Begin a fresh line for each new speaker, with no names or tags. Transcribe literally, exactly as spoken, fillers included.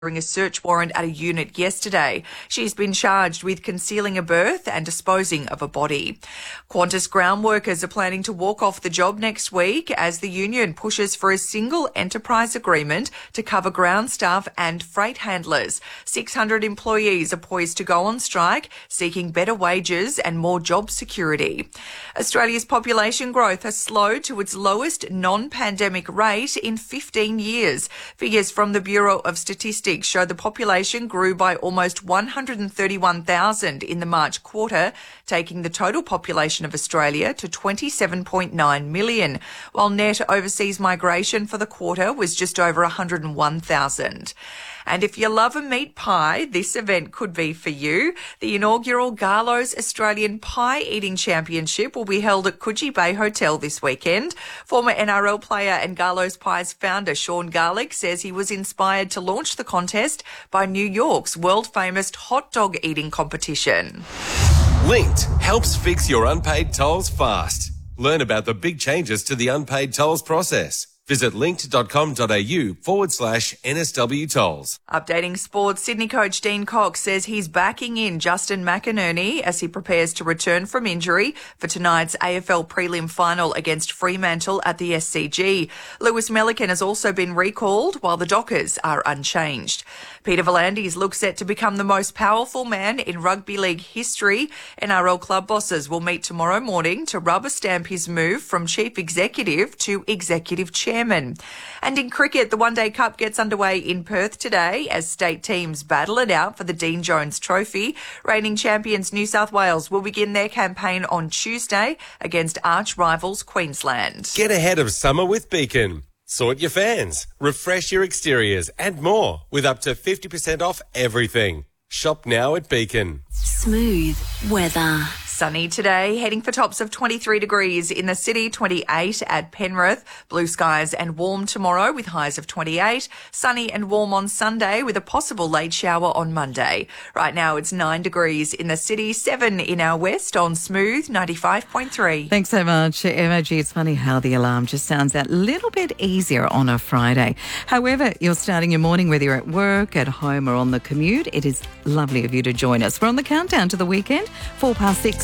a search warrant at a unit yesterday. She's been charged with concealing a birth and disposing of a body. Qantas ground workers are planning to walk off the job next week as the union pushes for a single enterprise agreement to cover ground staff and freight handlers. six hundred employees are poised to go on strike, seeking better wages and more job security. Australia's population growth has slowed to its lowest non-pandemic rate in fifteen years. Figures from the Bureau of Statistics show the population grew by almost one hundred thirty-one thousand in the March quarter, taking the total population of Australia to twenty-seven point nine million, while net overseas migration for the quarter was just over one hundred one thousand. And if you love a meat pie, this event could be for you. The inaugural Garlo's Australian Pie Eating Championship will be held at Coogee Bay Hotel this weekend. Former N R L player and Garlo's Pies founder Sean Garlick says he was inspired to launch the contest by New York's world-famous hot dog eating competition.
Linked helps fix your unpaid tolls fast. Learn about the big changes to the unpaid tolls process. Visit linked.com.au forward slash NSW tolls.
Updating sports, Sydney coach Dean Cox says he's backing in Justin McInerney as he prepares to return from injury for tonight's A F L prelim final against Fremantle at the S C G. Lewis Melican has also been recalled while the Dockers are unchanged. Peter V'landys looks set to become the most powerful man in rugby league history. N R L club bosses will meet tomorrow morning to rubber stamp his move from chief executive to executive chairman. And in cricket, the One Day Cup gets underway in Perth today as state teams battle it out for the Dean Jones Trophy. Reigning champions New South Wales will begin their campaign on Tuesday against arch rivals Queensland.
Get ahead of summer with Beacon. Sort your fans, refresh your exteriors and more with up to fifty percent off everything. Shop now at Beacon.
Smooth weather.
Sunny today, heading for tops of twenty-three degrees in the city, twenty-eight at Penrith. Blue skies and warm tomorrow with highs of twenty-eight. Sunny and warm on Sunday with a possible late shower on Monday. Right now it's nine degrees in the city, seven in our west on Smooth ninety-five point three.
Thanks so much, Emma. Gee, it's funny how the alarm just sounds that little bit easier on a Friday. However, you're starting your morning, whether you're at work, at home or on the commute, it is lovely of you to join us. We're on the countdown to the weekend, four past six.